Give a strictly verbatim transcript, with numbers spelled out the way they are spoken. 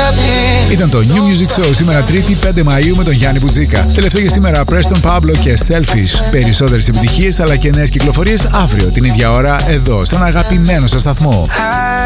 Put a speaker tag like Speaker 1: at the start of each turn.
Speaker 1: Ήταν το New Music Show σήμερα Τρίτη πέντε Μαΐου με τον Γιάννη Μπουτζίκα. Τελευταίο για σήμερα Preston Pablo και Selfish. Περισσότερες επιτυχίες αλλά και νέες κυκλοφορίες αύριο την ίδια ώρα εδώ στον αγαπημένο σας σταθμό.